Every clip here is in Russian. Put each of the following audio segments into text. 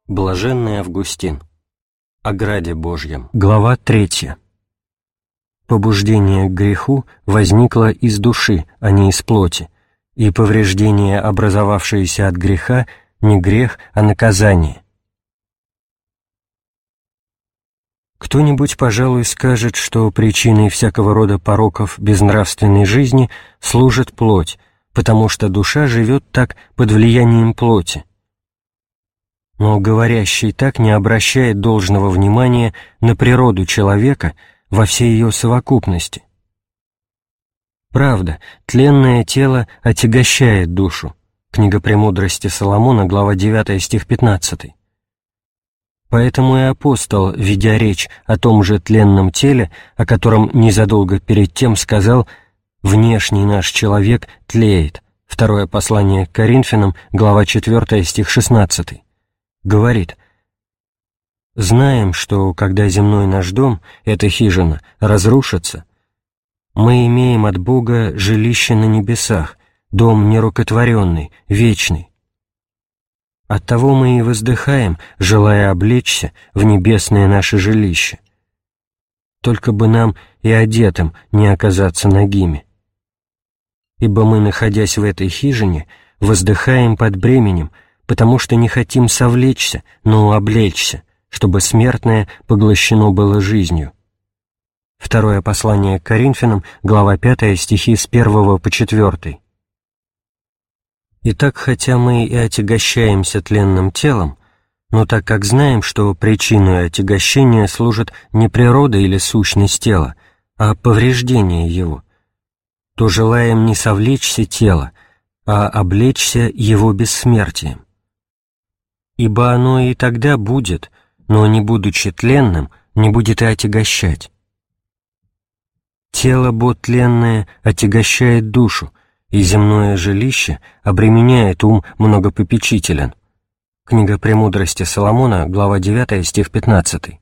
Блаженный Августин. О граде Божьем. Глава 3. Побуждение к греху возникло из души, а не из плоти, и повреждение, образовавшееся от греха, не грех, а наказание. Кто-нибудь, пожалуй, скажет, что причиной всякого рода пороков безнравственной жизни служит плоть, потому что душа живет так под влиянием плоти. Но говорящий так не обращает должного внимания на природу человека во всей ее совокупности. Правда, тленное тело отягощает душу. Книга «Премудрости Соломона», глава 9, стих 15. Поэтому и апостол, ведя речь о том же тленном теле, о котором незадолго перед тем сказал «внешний наш человек тлеет», второе послание к Коринфянам, глава 4, стих 16, говорит: «Знаем, что, когда земной наш дом, эта хижина, разрушится, мы имеем от Бога жилище на небесах, дом нерукотворенный, вечный. Оттого мы и воздыхаем, желая облечься в небесное наше жилище. Только бы нам и одетым не оказаться нагими. Ибо мы, находясь в этой хижине, воздыхаем под бременем, потому что не хотим совлечься, но облечься, чтобы смертное поглощено было жизнью». Второе послание к Коринфянам, глава 5, стихи с 1 по 4. Итак, хотя мы и отягощаемся тленным телом, но так как знаем, что причиной отягощения служит не природа или сущность тела, а повреждение его, то желаем не совлечься тело, а облечься его бессмертием. Ибо оно и тогда будет, но, не будучи тленным, не будет и отягощать. Тело бо тленное отягощает душу, и земное жилище обременяет ум многопопечителен. Книга «Премудрости Соломона», глава 9, стих 15.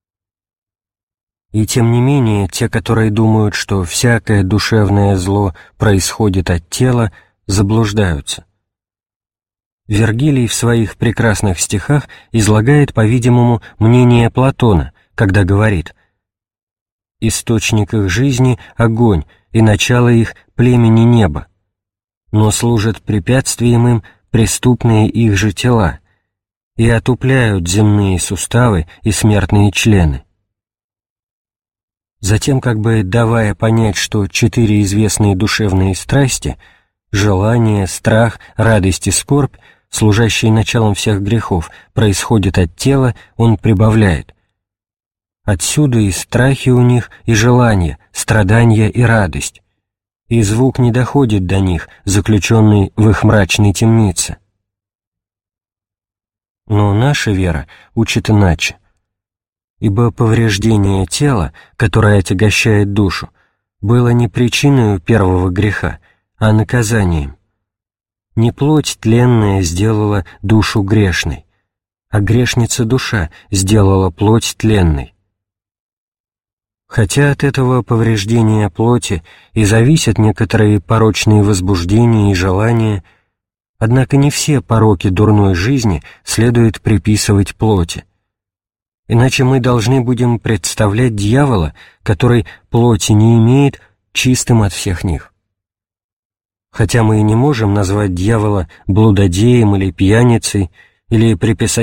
И тем не менее, те, которые думают, что всякое душевное зло происходит от тела, заблуждаются. Вергилий в своих прекрасных стихах излагает, по-видимому, мнение Платона, когда говорит: «Источник их жизни — огонь, и начало их — племени неба, но служат препятствием им преступные их же тела, и отупляют земные суставы и смертные члены». Затем, как бы давая понять, что 4 известные душевные страсти — желание, страх, радость и скорбь, служащие началом всех грехов, происходят от тела, он прибавляет: «Отсюда и страхи у них, и желания, страдания и радость, и звук не доходит до них, заключенный в их мрачной темнице». Но наша вера учит иначе. Ибо повреждение тела, которое отягощает душу, было не причиной первого греха, а наказанием. Не плоть тленная сделала душу грешной, а грешница душа сделала плоть тленной. Хотя от этого повреждения плоти и зависят некоторые порочные возбуждения и желания, однако не все пороки дурной жизни следует приписывать плоти. Иначе мы должны будем представлять дьявола, который плоти не имеет, чистым от всех них. Хотя мы и не можем назвать дьявола блудодеем или пьяницей, или приписать